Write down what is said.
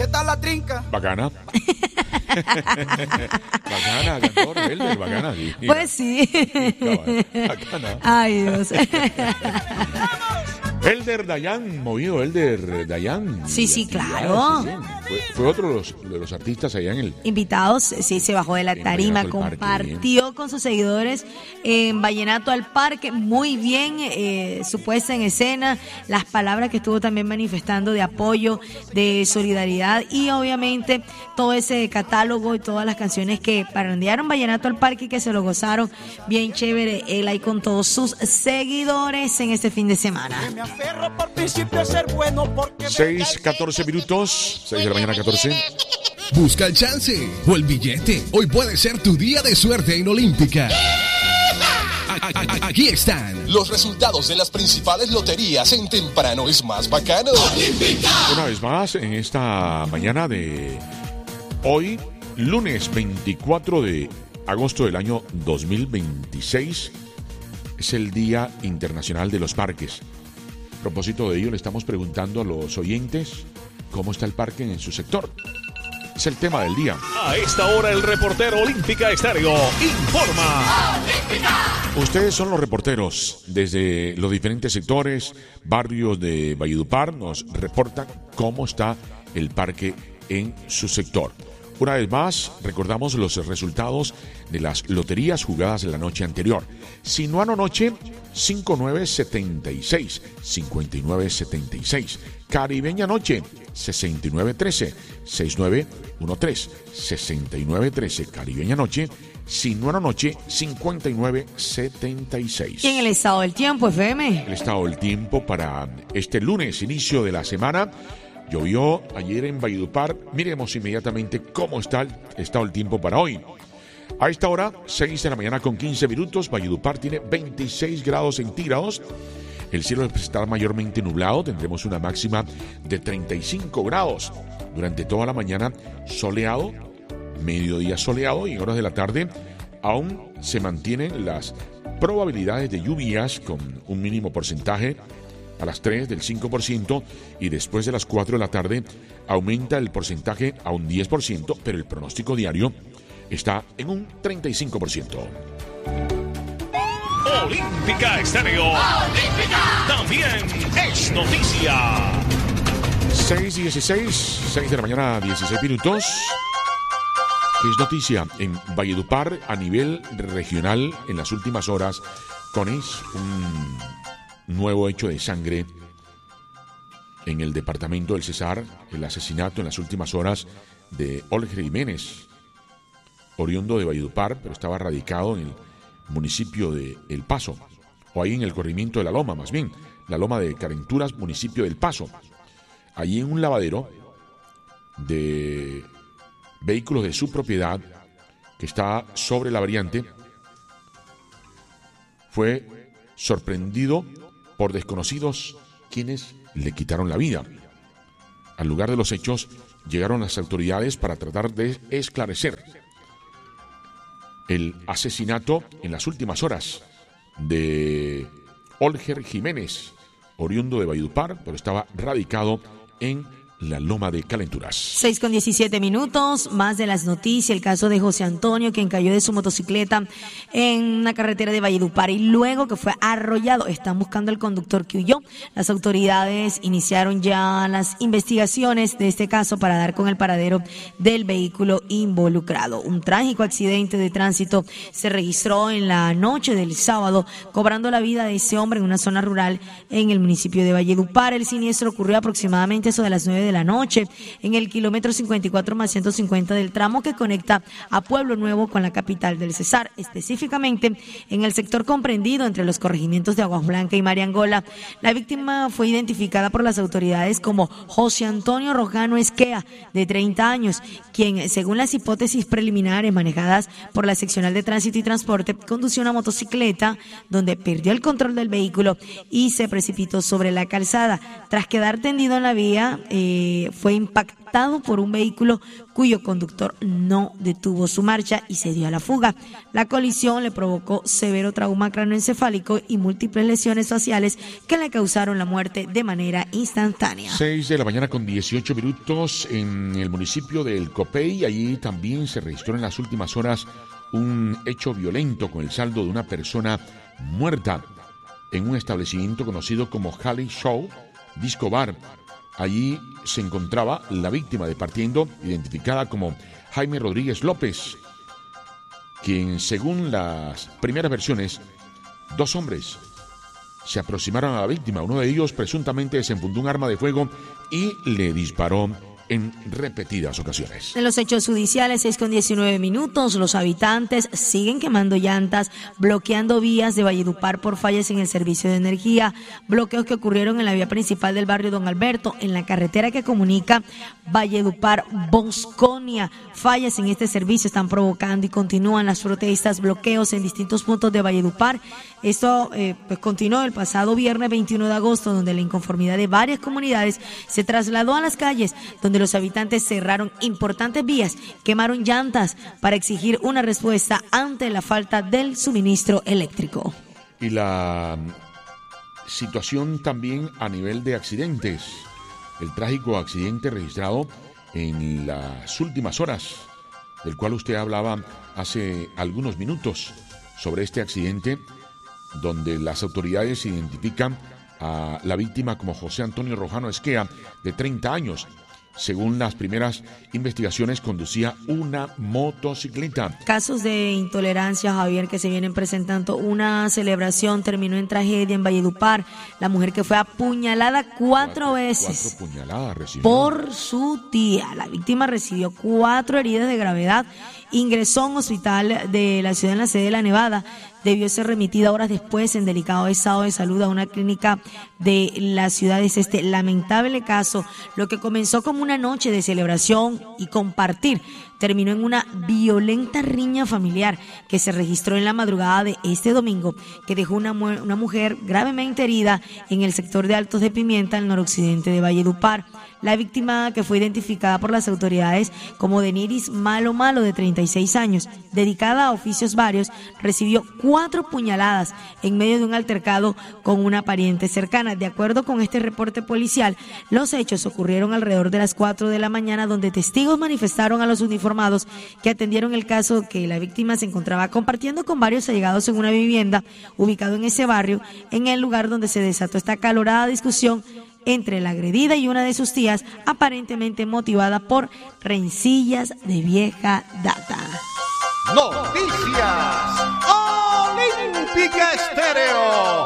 ¿Qué tal la trinca? Bacana. Bacana, cantor, Elder, bacana. Sí. Pues sí. Bacana. Ay, Dios. Elder Dayan, movido Elder Dayan. Sí, claro. Fue otro de los artistas allá en el... Invitados, sí, se bajó de la tarima, compartió con sus seguidores en Vallenato al Parque, muy bien, su puesta en escena, las palabras que estuvo también manifestando de apoyo, de solidaridad y obviamente todo ese catálogo y todas las canciones que parrandearon Vallenato al Parque y que se lo gozaron bien chévere, él ahí con todos sus seguidores en este fin de semana. 6:14 minutos, 6 de la mañana 14. Busca el chance o el billete. Hoy puede ser tu día de suerte en Olímpica. Aquí están los resultados de las principales loterías en Temprano es Más Bacano. ¡Olímpica! Una vez más, en esta mañana de hoy, lunes 24 de agosto del año 2026, es el Día Internacional de los Parques. A propósito de ello, le estamos preguntando a los oyentes cómo está el parque en su sector. Es el tema del día. A esta hora el reportero Olímpica Estéreo informa. ¡Olímpica! Ustedes son los reporteros desde los diferentes sectores, barrios de Valledupar, nos reportan cómo está el parque en su sector. Una vez más, recordamos los resultados de las loterías jugadas la noche anterior. Sinuano Noche, 5976, 5976. Caribeña Noche, 6913, 6913, 6913. Caribeña Noche, Sinuano Noche, 5976. ¿Y en el estado del tiempo, FM? El estado del tiempo para este lunes, inicio de la semana. Llovió ayer en Valledupar. Miremos inmediatamente cómo está el estado del tiempo para hoy. A esta hora, 6 de la mañana con 15 minutos, Valledupar tiene 26 grados centígrados. El cielo estará mayormente nublado, tendremos una máxima de 35 grados. Durante toda la mañana soleado, mediodía soleado y en horas de la tarde aún se mantienen las probabilidades de lluvias con un mínimo porcentaje a las 3 del 5% y después de las 4 de la tarde aumenta el porcentaje a un 10%, pero el pronóstico diario está en un 35%. Olímpica Estéreo. Olímpica. También es noticia. 6:16, 6 de la mañana, 16 minutos. ¿Qué es noticia? En Valledupar, a nivel regional, en las últimas horas, un nuevo hecho de sangre en el departamento del Cesar, el asesinato en las últimas horas de Olger Jiménez, oriundo de Valledupar, pero estaba radicado en el municipio de El Paso, o ahí en el corrimiento de la Loma, más bien, la Loma de Carenturas, municipio del Paso. Allí en un lavadero de vehículos de su propiedad, que está sobre la variante, fue sorprendido por desconocidos quienes le quitaron la vida. Al lugar de los hechos llegaron las autoridades para tratar de esclarecer el asesinato en las últimas horas de Olger Jiménez, oriundo de Valledupar, pero estaba radicado en la Loma de Calenturas. 6:17 minutos, más de las noticias, el caso de José Antonio, quien cayó de su motocicleta en una carretera de Valledupar y luego que fue arrollado. Están buscando al conductor que huyó. Las autoridades iniciaron ya las investigaciones de este caso para dar con el paradero del vehículo involucrado. Un trágico accidente de tránsito se registró en la noche del sábado, cobrando la vida de ese hombre en una zona rural en el municipio de Valledupar. El siniestro ocurrió aproximadamente eso de las 9 de la noche en el kilómetro 54 más 150 del tramo que conecta a Pueblo Nuevo con la capital del Cesar, específicamente en el sector comprendido entre los corregimientos de Aguas Blanca y Mariangola. La víctima fue identificada por las autoridades como José Antonio Rojano Esquea, de 30 años, quien, según las hipótesis preliminares manejadas por la seccional de Tránsito y Transporte, condució una motocicleta donde perdió el control del vehículo y se precipitó sobre la calzada. Tras quedar tendido en la vía, fue impactado por un vehículo cuyo conductor no detuvo su marcha y se dio a la fuga. La colisión le provocó severo trauma cráneoencefálico y múltiples lesiones faciales que le causaron la muerte de manera instantánea. 6 de la mañana con 18 minutos en el municipio del Copey. Allí también se registró en las últimas horas un hecho violento con el saldo de una persona muerta en un establecimiento conocido como Halley Show Disco Bar. Allí se encontraba la víctima departiendo, identificada como Jaime Rodríguez López, quien, según las primeras versiones, 2 hombres se aproximaron a la víctima. Uno de ellos presuntamente desenfundó un arma de fuego y le disparó en repetidas ocasiones. En los hechos judiciales, 6:19 minutos, los habitantes siguen quemando llantas, bloqueando vías de Valledupar por fallas en el servicio de energía, bloqueos que ocurrieron en la vía principal del barrio Don Alberto, en la carretera que comunica Valledupar-Bosconia. Fallas en este servicio están provocando y continúan las protestas, bloqueos en distintos puntos de Valledupar. Esto pues continuó el pasado viernes 21 de agosto, donde la inconformidad de varias comunidades se trasladó a las calles, donde los habitantes cerraron importantes vías, quemaron llantas para exigir una respuesta ante la falta del suministro eléctrico. Y la situación también a nivel de accidentes. El trágico accidente registrado en las últimas horas, del cual usted hablaba hace algunos minutos, sobre este accidente donde las autoridades identifican a la víctima como José Antonio Rojano Esquea, de 30 años. Según las primeras investigaciones, conducía una motocicleta. Casos de intolerancia, Javier, que se vienen presentando. Una celebración terminó en tragedia en Valledupar. La mujer que fue apuñalada cuatro veces 4 puñaladas recibió por su tía. La víctima recibió 4 heridas de gravedad. Ingresó a un hospital de la ciudad en la sede de La Nevada. Debió ser remitida horas después en delicado estado de salud a una clínica de la ciudad. Es este lamentable caso. Lo que comenzó como una noche de celebración y compartir terminó en una violenta riña familiar que se registró en la madrugada de este domingo, que dejó una mujer gravemente herida en el sector de Altos de Pimienta, al noroccidente de Valledupar. La víctima, que fue identificada por las autoridades como Deniris Malo, de 36 años, dedicada a oficios varios, recibió 4 puñaladas en medio de un altercado con una pariente cercana. De acuerdo con este reporte policial, los hechos ocurrieron alrededor de las 4 de la mañana, donde testigos manifestaron a los uniformados que atendieron el caso que la víctima se encontraba compartiendo con varios allegados en una vivienda ubicado en ese barrio, en el lugar donde se desató esta acalorada discusión entre la agredida y una de sus tías, aparentemente motivada por rencillas de vieja data. Noticias Olímpica Estéreo.